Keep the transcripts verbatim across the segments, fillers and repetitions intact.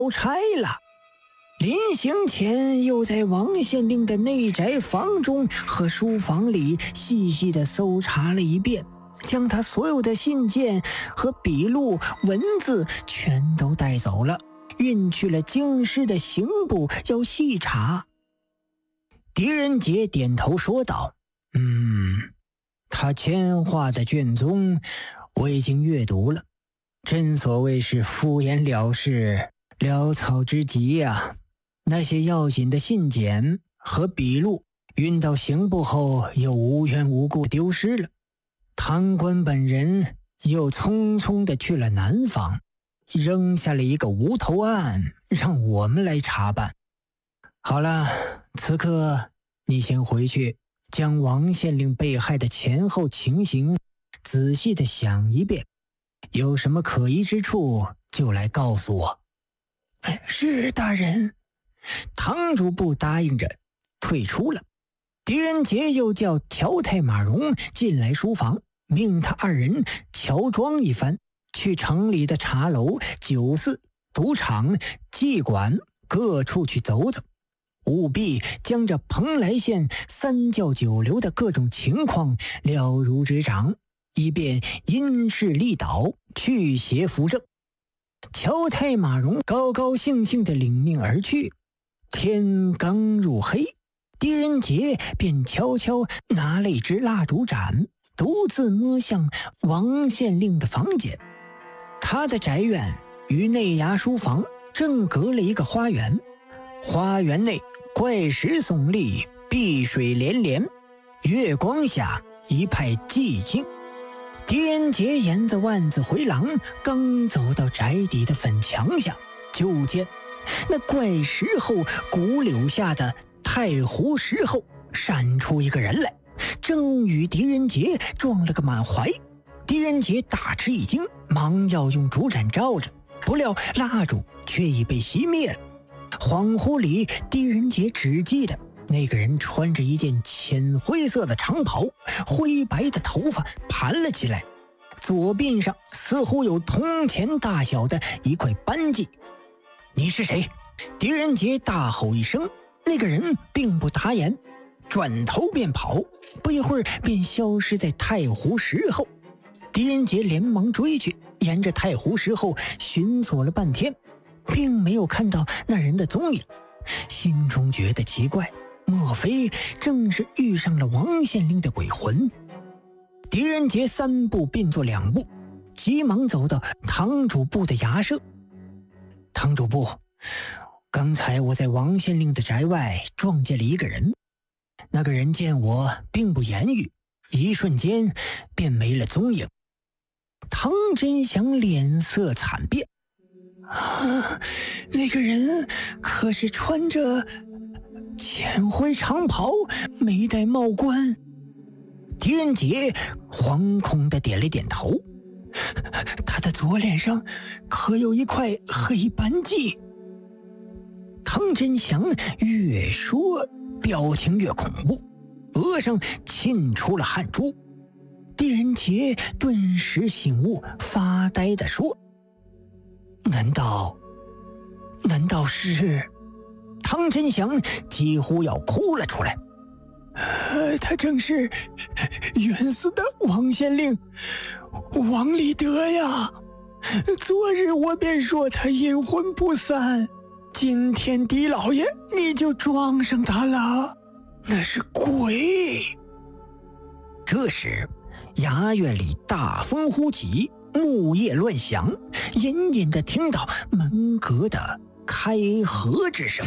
差了。临行前，又在王县令的内宅房中和书房里细细地搜查了一遍，将他所有的信件和笔录、文字全都带走了，运去了京师的刑部要细查。狄仁杰点头说道：“嗯，他签画的卷宗我已经阅读了，正所谓是敷衍了事，潦草之极呀、啊。那些要紧的信件和笔录运到刑部后，又无缘无故丢失了。堂官本人又匆匆地去了南方，扔下了一个无头案，让我们来查办。好了，此刻你先回去，将王县令被害的前后情形仔细地想一遍，有什么可疑之处就来告诉我。”“哎，是大人。”堂主簿答应着退出了。狄仁杰又叫乔太马荣进来书房，命他二人乔装一番，去城里的茶楼、酒肆、赌场、妓馆各处去走走，务必将这蓬莱县三教九流的各种情况了如指掌，以便因势利导，去邪扶正。乔太马荣高高兴兴地领命而去。天刚入黑，狄仁杰便悄悄拿了一支蜡烛盏，独自摸向王县令的房间。他的宅院与内衙书房正隔了一个花园，花园内怪石耸立，碧水连连，月光下一派寂静。狄仁杰沿着万子回廊刚走到宅邸的粉墙下，就见那怪石后古柳下的太湖石后闪出一个人来，正与狄仁杰撞了个满怀。狄仁杰大吃一惊，忙要用烛盏照着，不料蜡烛却已被熄灭了。恍惚里，狄仁杰只记得那个人穿着一件浅灰色的长袍，灰白的头发盘了起来，左鬓上似乎有铜钱大小的一块斑迹。“你是谁？”狄仁杰大吼一声，那个人并不答言，转头便跑，不一会儿便消失在太湖石后。狄仁杰连忙追去，沿着太湖石后寻索了半天，并没有看到那人的踪影，心中觉得奇怪，莫非正是遇上了王县令的鬼魂？狄仁杰三步并作两步，急忙走到堂主簿的衙舍。“堂主簿，刚才我在王县令的宅外撞见了一个人，那个人见我并不言语，一瞬间便没了踪影。”唐真祥脸色惨变：“啊，那个人可是穿着浅灰长袍，没戴帽冠？”狄仁杰惶恐地点了点头：“他的左脸上可有一块黑斑迹？”唐真祥越说表情越恐怖，额上沁出了汗珠。狄仁杰顿时醒悟，发呆地说：“难道难道是……”唐真祥几乎要哭了出来。呃，他正是冤死的王县令王立德呀！昨日我便说他阴魂不散，今天狄老爷你就撞上他了，那是鬼。这时衙院里大风呼起，木叶乱响，隐隐地听到门阁的开合之声。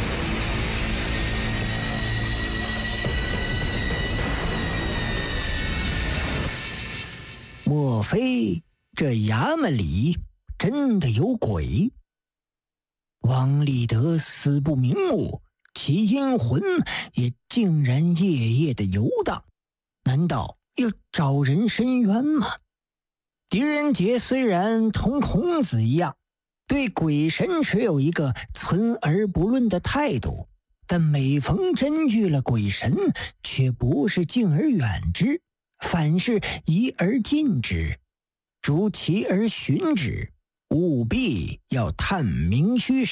莫非这衙门里真的有鬼？王立德死不瞑目，其阴魂也竟然夜夜的游荡，难道要找人伸冤吗？狄仁杰虽然同孔子一样对鬼神持有一个存而不论的态度，但每逢真遇了鬼神，却不是敬而远之，反是疑而近之，逐其而寻之， 务必要探明虚实。